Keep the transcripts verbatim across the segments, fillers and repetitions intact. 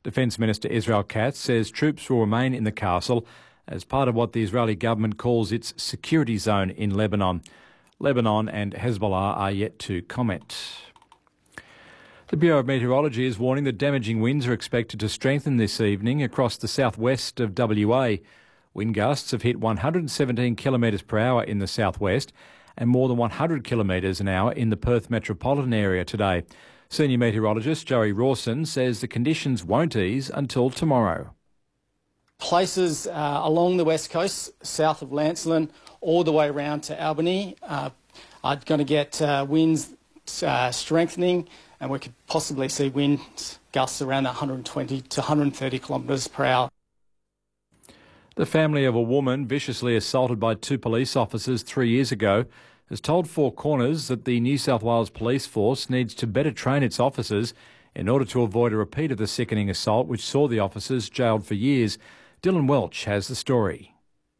Defence Minister Israel Katz says troops will remain in the castle as part of what the Israeli government calls its security zone in Lebanon. Lebanon and Hezbollah are yet to comment. The Bureau of Meteorology is warning that damaging winds are expected to strengthen this evening across the southwest of W A. Wind gusts have hit one hundred seventeen kilometres per hour in the southwest and more than one hundred kilometres an hour in the Perth metropolitan area today. Senior meteorologist Joey Rawson says the conditions won't ease until tomorrow. Places uh, along the west coast, south of Lancelin, all the way around to Albany, uh, are going to get uh, winds uh, strengthening, and we could possibly see wind gusts around one hundred twenty to one hundred thirty kilometres per hour. The family of a woman viciously assaulted by two police officers three years ago has told Four Corners that the New South Wales Police Force needs to better train its officers in order to avoid a repeat of the sickening assault which saw the officers jailed for years. Dylan Welch has the story.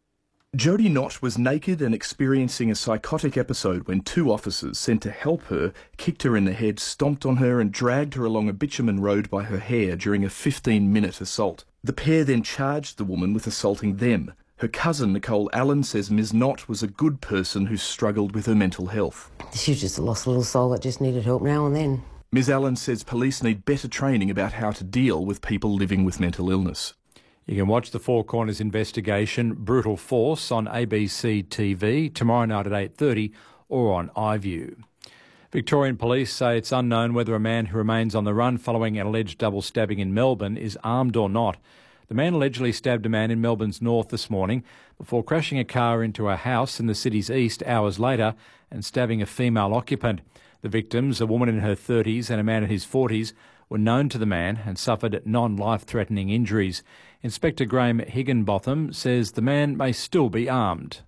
Jodie Knott was naked and experiencing a psychotic episode when two officers sent to help her kicked her in the head, stomped on her and dragged her along a bitumen road by her hair during a fifteen-minute assault. The pair then charged the woman with assaulting them. Her cousin, Nicole Allen, says Miz Knott was a good person who struggled with her mental health. She was just a lost little soul that just needed help now and then. Miz Allen says police need better training about how to deal with people living with mental illness. You can watch the Four Corners investigation, Brutal Force, on A B C T V tomorrow night at eight thirty or on iView. Victorian police say it's unknown whether a man who remains on the run following an alleged double stabbing in Melbourne is armed or not. The man allegedly stabbed a man in Melbourne's north this morning before crashing a car into a house in the city's east hours later and stabbing a female occupant. The victims, a woman in her thirties and a man in his forties, were known to the man and suffered non-life-threatening injuries. Inspector Graham Higginbotham says the man may still be armed.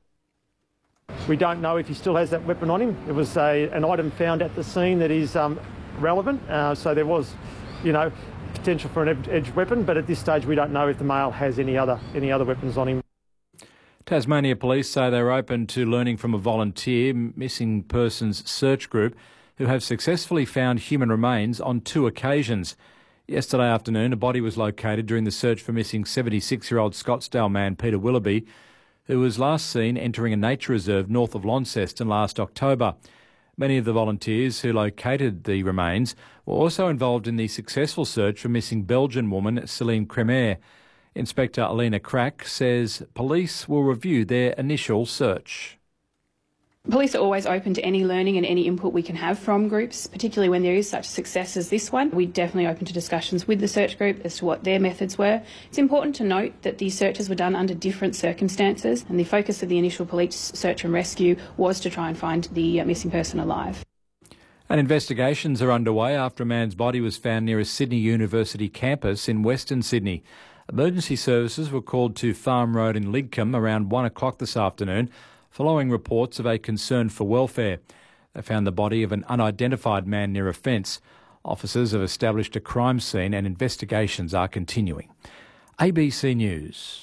We don't know if he still has that weapon on him. It was a, an item found at the scene that is um, relevant, uh, so there was, you know, potential for an edged weapon, but at this stage we don't know if the male has any other any other weapons on him. Tasmania Police say they're open to learning from a volunteer missing persons search group who have successfully found human remains on two occasions. Yesterday afternoon, a body was located during the search for missing seventy-six-year-old Scottsdale man Peter Willoughby, who was last seen entering a nature reserve north of Launceston last October. Many of the volunteers who located the remains were also involved in the successful search for missing Belgian woman Celine Cremer. Inspector Alina Crack says police will review their initial search. Police are always open to any learning and any input we can have from groups, particularly when there is such success as this one. We're definitely open to discussions with the search group as to what their methods were. It's important to note that these searches were done under different circumstances, and the focus of the initial police search and rescue was to try and find the missing person alive. And investigations are underway after a man's body was found near a Sydney University campus in Western Sydney. Emergency services were called to Farm Road in Lidcombe around one o'clock this afternoon, following reports of a concern for welfare. They found the body of an unidentified man near a fence. Officers have established a crime scene and investigations are continuing. A B C News.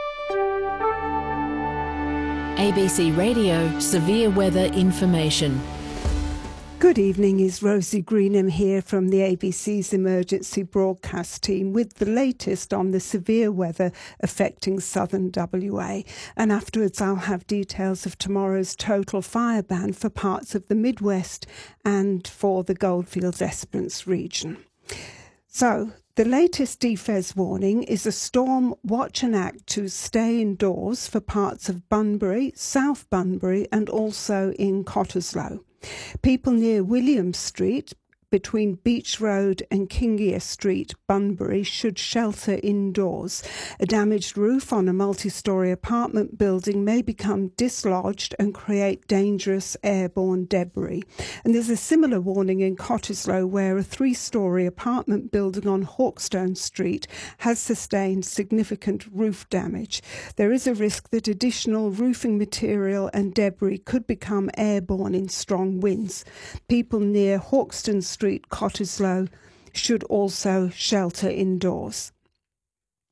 A B C Radio Severe Weather Information. Good evening, is Rosie Greenham here from the A B C's emergency broadcast team with the latest on the severe weather affecting southern W A. And afterwards I'll have details of tomorrow's total fire ban for parts of the Midwest and for the Goldfields Esperance region. So, the latest D F E S warning is a storm watch and act to stay indoors for parts of Bunbury, South Bunbury and also in Cottesloe. People near William Street, between Beach Road and Kingia Street, Bunbury, should shelter indoors. A damaged roof on a multi-storey apartment building may become dislodged and create dangerous airborne debris. And there's a similar warning in Cottesloe, where a three-storey apartment building on Hawkstone Street has sustained significant roof damage. There is a risk that additional roofing material and debris could become airborne in strong winds. People near Hawkstone Street Street, Cottesloe, should also shelter indoors.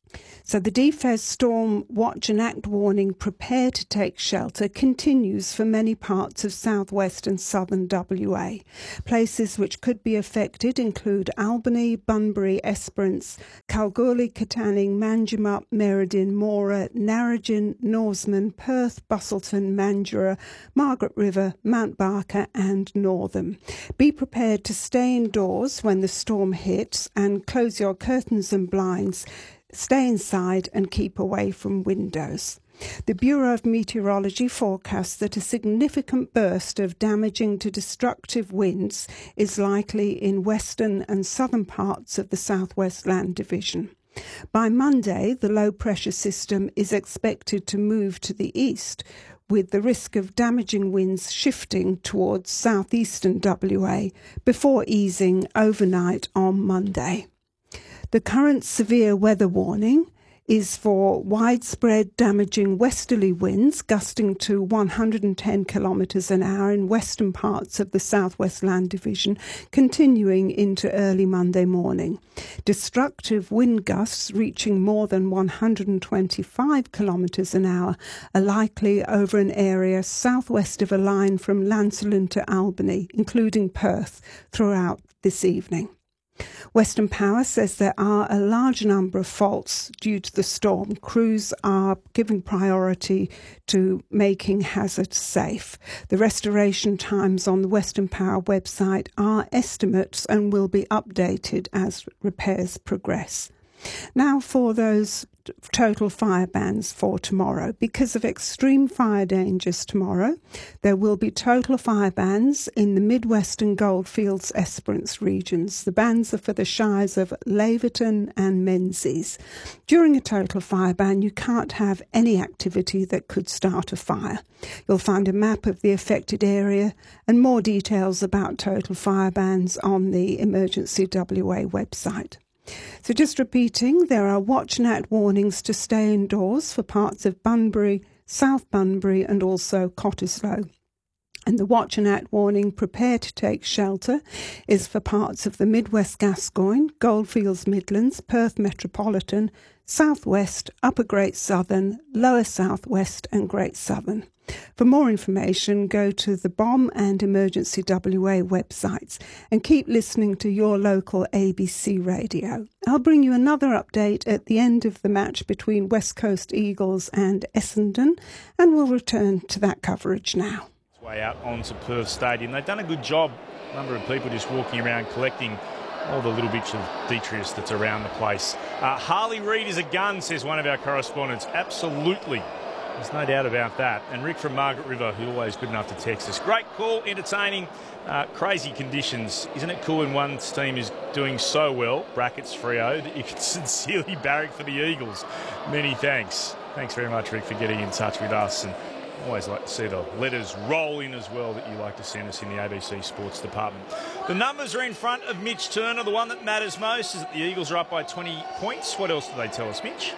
So the D F E S Storm Watch and Act warning, prepare to take shelter, continues for many parts of southwest and southern W A. Places which could be affected include Albany, Bunbury, Esperance, Kalgoorlie, Katanning, Manjimup, Merredin, Mora, Narrogin, Norseman, Perth, Busselton, Mandurah, Margaret River, Mount Barker and Northam. Be prepared to stay indoors when the storm hits and close your curtains and blinds. Stay inside and keep away from windows. The Bureau of Meteorology forecasts that a significant burst of damaging to destructive winds is likely in western and southern parts of the South West Land Division. By Monday, the low-pressure system is expected to move to the east, with the risk of damaging winds shifting towards southeastern W A before easing overnight on Monday. The current severe weather warning is for widespread damaging westerly winds gusting to one hundred ten kilometres an hour in western parts of the South West Land Division, continuing into early Monday morning. Destructive wind gusts reaching more than one hundred twenty-five kilometres an hour are likely over an area southwest of a line from Llansillen to Albany, including Perth, throughout this evening. Western Power says there are a large number of faults due to the storm. Crews are giving priority to making hazards safe. The restoration times on the Western Power website are estimates and will be updated as repairs progress. Now for those total fire bans for tomorrow. Because of extreme fire dangers tomorrow, there will be total fire bans in the Midwest and Goldfields Esperance regions. The bans are for the shires of Laverton and Menzies. During a total fire ban, you can't have any activity that could start a fire. You'll find a map of the affected area and more details about total fire bans on the Emergency W A website. So just repeating, there are watch and act warnings to stay indoors for parts of Bunbury, South Bunbury and also Cottesloe. And the watch and act warning, prepare to take shelter, is for parts of the Midwest Gascoyne, Goldfields Midlands, Perth Metropolitan, South West, Upper Great Southern, Lower South West and Great Southern. For more information, go to the B O M and Emergency W A websites and keep listening to your local A B C radio. I'll bring you another update at the end of the match between West Coast Eagles and Essendon, and we'll return to that coverage now. Way out onto Perth Stadium. They've done a good job. A number of people just walking around collecting all the little bits of detritus that's around the place. Uh, Harley Reid is a gun, says one of our correspondents. Absolutely. There's no doubt about that. And Rick from Margaret River, who's always good enough to text us. Great call, entertaining, uh, crazy conditions. Isn't it cool when one team is doing so well, brackets Freo, that you can sincerely barrack for the Eagles? Many thanks. Thanks very much, Rick, for getting in touch with us. And always like to see the letters roll in as well that you like to send us in the A B C Sports Department. The numbers are in front of Mitch Turner. The one that matters most is that the Eagles are up by twenty points. What else do they tell us, Mitch?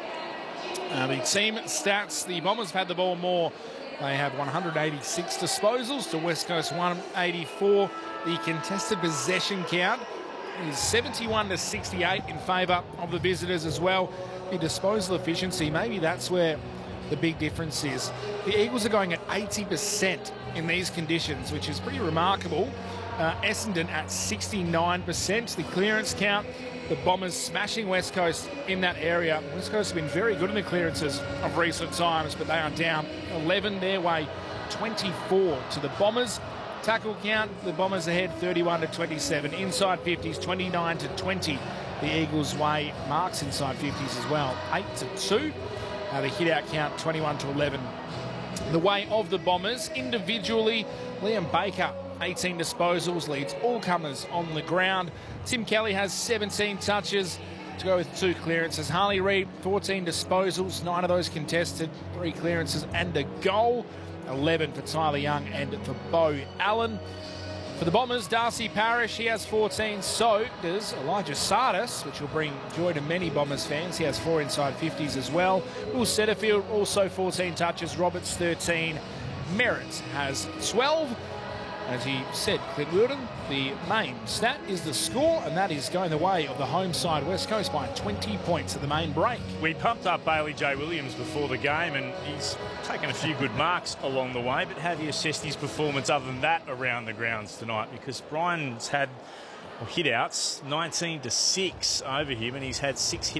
Uh, the team stats, the Bombers have had the ball more. They have one hundred eighty-six disposals to West Coast one eighty-four. The contested possession count is seventy-one to sixty-eight in favour of the visitors as well. The disposal efficiency, maybe that's where the big difference is. The Eagles are going at eighty percent in these conditions, which is pretty remarkable. Uh, Essendon at sixty-nine percent. The clearance count, the Bombers smashing West Coast in that area. West Coast have been very good in the clearances of recent times, but they are down eleven their way, twenty-four to the Bombers. Tackle count, the Bombers ahead thirty-one to twenty-seven. Inside fifties, twenty-nine to twenty. The Eagles' way, marks inside fifties as well, eight to two. Uh, the hit-out count, twenty-one to eleven. The way of the Bombers, individually, Liam Baker, eighteen disposals, leads all comers on the ground. Tim Kelly has seventeen touches to go with two clearances. Harley Reid, fourteen disposals, nine of those contested, three clearances and a goal. eleven for Tyler Young and for Beau Allen. For the Bombers, Darcy Parish, he has fourteen. So does Elijah Sardis, which will bring joy to many Bombers fans. He has four inside fifties as well. Will Setterfield, also fourteen touches. Roberts, thirteen. Merritt has twelve. As he said, Clint Wilden, the main stat is the score, and that is going the way of the home side West Coast by twenty points at the main break. We pumped up Bailey J. Williams before the game, and he's taken a few good marks along the way, but have you assessed his performance other than that around the grounds tonight? Because Brian's had well, hit outs, nineteen to six over him, and he's had six hit